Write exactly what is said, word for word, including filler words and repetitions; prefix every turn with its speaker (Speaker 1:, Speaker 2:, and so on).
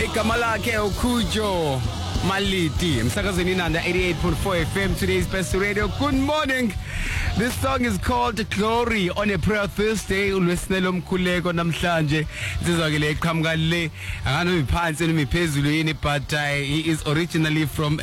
Speaker 1: igama lakhe uKhujo Maliti emsakazweni inanda eighty-eight point four F M, today's best radio. Good morning. This song is called Glory on a Prayer Thursday. Ulwesinelo mkhuleko namhlanje sizakele iqhamuka le akano iphansi nemiphezulu yini, but uh, he is originally from